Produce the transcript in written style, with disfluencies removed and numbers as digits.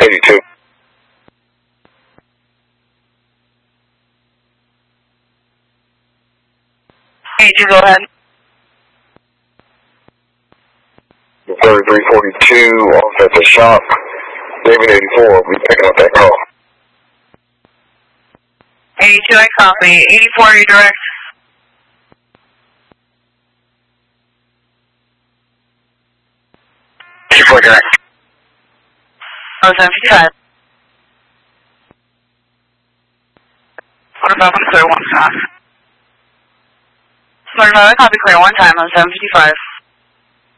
82. 82, go ahead. 3342, off at the shop. David 84 will be picking up that call. 82, I copy. 84, you direct. 84 direct. 0755. 45, clear one stop. 45, I copy clear one time, 0755.